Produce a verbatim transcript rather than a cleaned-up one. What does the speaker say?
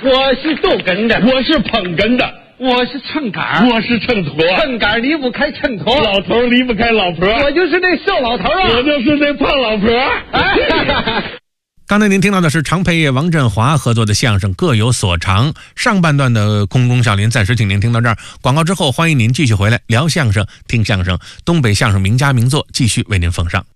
我是逗哏的， 我是捧哏的， 我是秤杆， 我是秤砣， 秤杆离不开秤砣， 老头离不开老婆， 我就是那瘦老头啊， 我就是那胖老婆。 哎刚才您听到的是常培业、王振华合作的相声《各有所长》上半段的空中笑林，暂时请您听到这儿。广告之后，欢迎您继续回来聊相声、听相声，东北相声名家名作继续为您奉上。